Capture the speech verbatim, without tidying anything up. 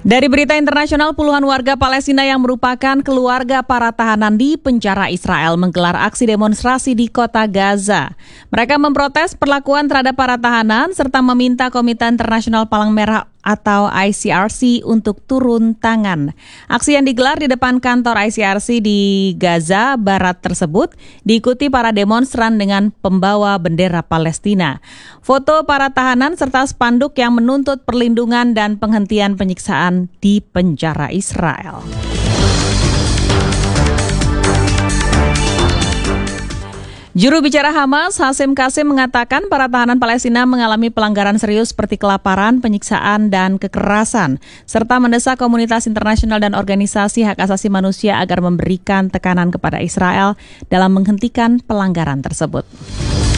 Dari berita internasional, puluhan warga Palestina yang merupakan keluarga para tahanan di penjara Israel menggelar aksi demonstrasi di kota Gaza. Mereka memprotes perlakuan terhadap para tahanan serta meminta Komite Internasional Palang Merah atau I C R C untuk turun tangan. Aksi yang digelar di depan kantor I C R C di Gaza Barat tersebut diikuti para demonstran dengan pembawa bendera Palestina. Foto para tahanan serta spanduk yang menuntut perlindungan dan penghentian penyiksaan di penjara Israel. Juru bicara Hamas, Hashim Qasim, mengatakan para tahanan Palestina mengalami pelanggaran serius seperti kelaparan, penyiksaan, dan kekerasan, serta mendesak komunitas internasional dan organisasi hak asasi manusia agar memberikan tekanan kepada Israel dalam menghentikan pelanggaran tersebut.